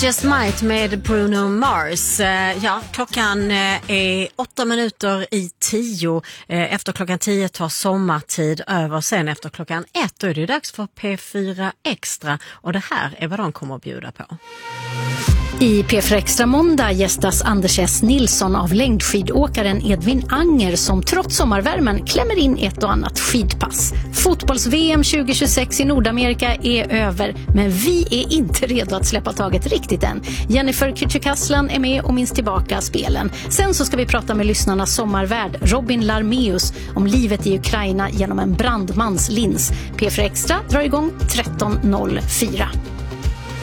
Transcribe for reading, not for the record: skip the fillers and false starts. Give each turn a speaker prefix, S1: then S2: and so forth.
S1: Just Might med Bruno Mars. Ja, klockan är 8:08. Efter klockan 10 tar sommartid över. Sen efter klockan 1 då är det dags för P4 Extra. Och det här är vad de kommer att bjuda på.
S2: I P4 Extra måndag gästas Anders S. Nilsson av längdskidåkaren Edvin Anger som trots sommarvärmen klämmer in ett och annat skidpass. Fotbolls-VM 2026 i Nordamerika är över, men vi är inte redo att släppa taget riktigt än. Jennifer Kücükaslan är med och minns tillbaka spelen. Sen så ska vi prata med lyssnarnas sommarvärd Robin Larmeus om livet i Ukraina genom en brandmans lins. P4 Extra drar igång 13.04.